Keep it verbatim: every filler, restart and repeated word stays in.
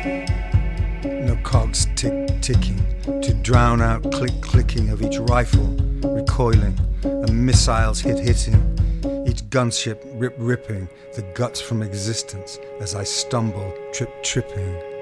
No cogs tick ticking to drown out click clicking of each rifle recoiling and missiles hit hitting, each gunship rip ripping the guts from existence as I stumble trip tripping.